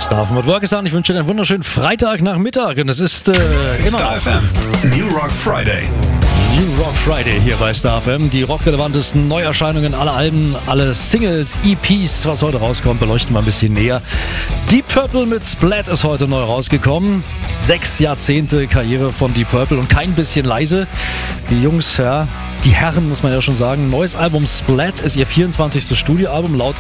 Starfm at Work ist an. Ich wünsche dir einen wunderschönen Freitagnachmittag und es ist immer StarFM New Rock Friday. New Rock Friday hier bei StarFM. Die rockrelevantesten Neuerscheinungen aller Alben, alle Singles, EPs, was heute rauskommt, beleuchten wir ein bisschen näher. Deep Purple mit Splat ist heute neu rausgekommen. 6 Jahrzehnte Karriere von Deep Purple und kein bisschen leise. Die Jungs, ja, die Herren, muss man ja schon sagen. Neues Album Splat ist ihr 24. Studioalbum. Laut